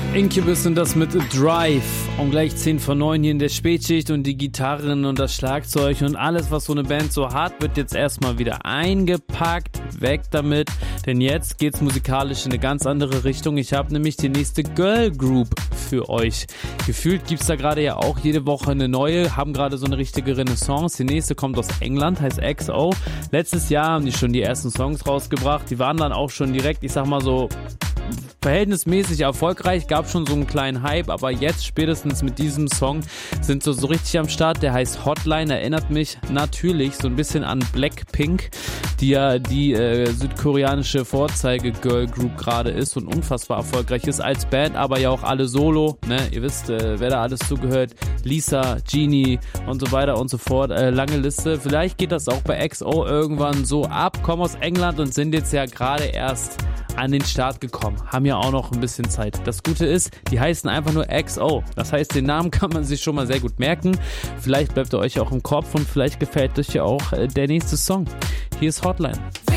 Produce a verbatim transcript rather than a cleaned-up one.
Incubus sind das mit Drive. Und gleich zehn vor neun hier in der Spätschicht und die Gitarren und das Schlagzeug und alles, was so eine Band so hat, wird jetzt erstmal wieder eingepackt. Weg damit, denn jetzt geht's musikalisch in eine ganz andere Richtung. Ich habe nämlich die nächste Girl Group für euch. Gefühlt gibt's da gerade ja auch jede Woche eine neue, haben gerade so eine richtige Renaissance. Die nächste kommt aus England, heißt X O. Letztes Jahr haben die schon die ersten Songs rausgebracht. Die waren dann auch schon direkt, ich sag mal so, verhältnismäßig erfolgreich, gab schon so einen kleinen Hype, aber jetzt spätestens mit diesem Song sind sie so richtig am Start. Der heißt Hotline, erinnert mich natürlich so ein bisschen an Blackpink, die ja die äh, südkoreanische Vorzeige-Girl-Group gerade ist und unfassbar erfolgreich ist als Band, aber ja auch alle solo, ne? Ihr wisst, äh, wer da alles zugehört, Lisa, Genie und so weiter und so fort, äh, lange Liste. Vielleicht geht das auch bei X O irgendwann so ab, kommen aus England und sind jetzt ja gerade erst an den Start gekommen, haben ja auch noch ein bisschen Zeit. Das Gute ist, die heißen einfach nur X O. Das heißt, den Namen kann man sich schon mal sehr gut merken. Vielleicht bleibt er euch auch im Kopf und vielleicht gefällt euch ja auch der nächste Song. Hier ist Hotline.